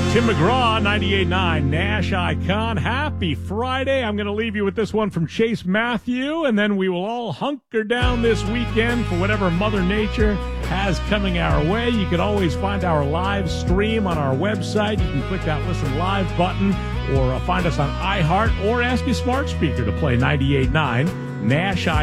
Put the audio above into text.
Tim McGraw, 98.9 Nash Icon. Happy Friday. I'm going to leave you with this one from Chase Matthew, and then we will all hunker down this weekend for whatever Mother Nature has coming our way. You can always find our live stream on our website. You can click that Listen Live button or find us on iHeart or ask your smart speaker to play 98.9 Nash Icon.